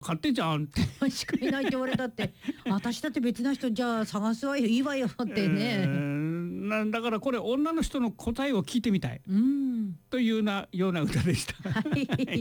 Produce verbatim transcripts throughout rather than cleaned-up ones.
買ってじゃんってしかいないって言われたって私だって別な人じゃあ探すわよいいわよってね、 えー、なんだからこれ女の人の答えを聞いてみたい、 うん、 というなような歌でした。 はい、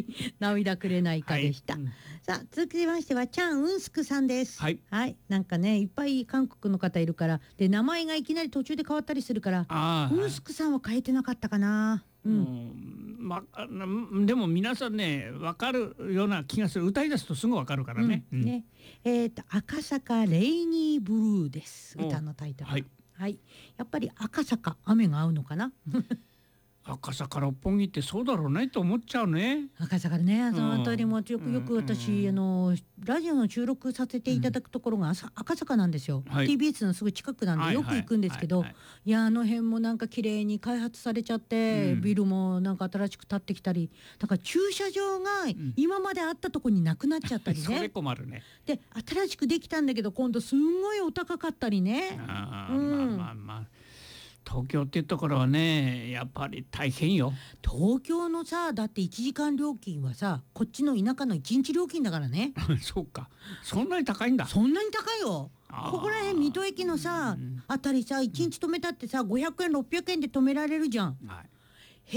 涙くれないかでした、はい、うん、さあ続きましてはチャン・ウンスクさんです。 はい、 はい、なんかねいっぱい韓国の方いるからで名前がいきなり途中で変わったりするからウンスクさんは変えてなかったかな。うん、 うんまあ、でも皆さんね分かるような気がする。歌い出すとすぐ分かるからね。 うん、ね、えっと赤坂レイニーブルーです、歌のタイトル。はい、はい、やっぱり赤坂雨が合うのかな。 赤坂六本木ってそうだろうねと思っちゃうね。 赤坂でね、その辺りもよくよく私、あのラジオの収録させていただくところが赤坂なんですよ、はい、ティービーエス のすぐ近くなんでよく行くんですけど、いやあの辺もなんか綺麗に開発されちゃって、うん、ビルもなんか新しく建ってきたりだから駐車場が今まであったとこになくなっちゃったりね、 それ困るね。 で新しくできたんだけど今度すんごいお高かったりね。 あ、うん、まあまあまあ東京っていうところはねやっぱり大変よ。 東京のさだっていちじかん料金はさこっちの田舎のいちにち料金だからね。 そうかそんなに高いんだ。 そんなに高いよ。ここら辺水戸駅のさ、うん、あたりさいちにち止めたってさごひゃくえんろっぴゃくえんで止められるじゃん、はい、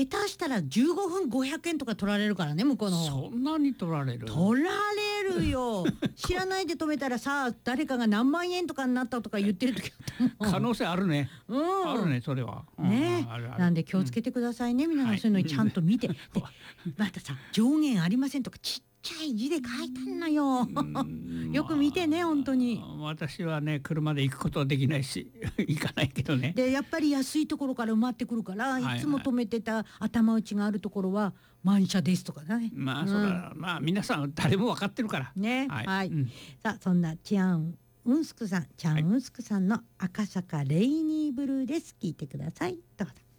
下手したらじゅうごふんごひゃくえんとか取られるからね向こうの方。 そんなに取られる。 取られるよ知らないで止めたらさ誰かが何万円とかになったとか言ってる時あったもん。 可能性あるね、うん、あるねそれはね、 あるある。 なんで気をつけてくださいね、うん、皆さんそういうのにちゃんと見て、はい、でまたさ上限ありませんとかちっちゃい字で書いたんのよよく見てね本当に。 私はね車で行くことはできないし行かないけどね。 でやっぱり安いところから埋まってくるから、はいはい、いつも止めてた頭打ちがあるところは満車ですとかね。 まあ、うん、それはまあ皆さん誰も分かってるからね。はい、はい、うん、さあそんなチャン・ウンスクさんチャン・ウンスクさんの赤坂レイニーブルーです。聞いてください。どうぞ。